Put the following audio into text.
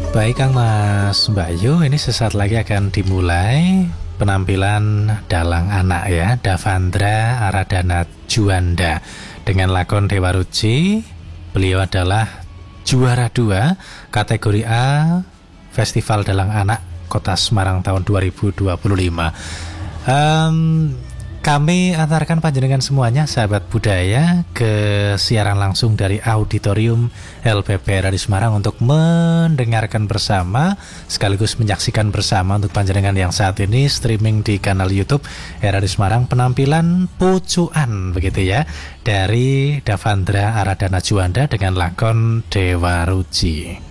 Baik Kang Mas Bayu, ini sesaat lagi akan dimulai penampilan dalang anak ya, Davandra Aradana Juanda dengan lakon Dewa Ruci. Beliau adalah juara 2 kategori A Festival Dalang Anak Kota Semarang tahun 2025. Kami antarkan panjenengan semuanya sahabat budaya ke siaran langsung dari auditorium LPP Radio Semarang untuk mendengarkan bersama sekaligus menyaksikan bersama untuk panjenengan yang saat ini streaming di kanal YouTube Radio Semarang penampilan pucuan begitu ya dari Davandra Aradana Juanda dengan lakon Dewa Ruci.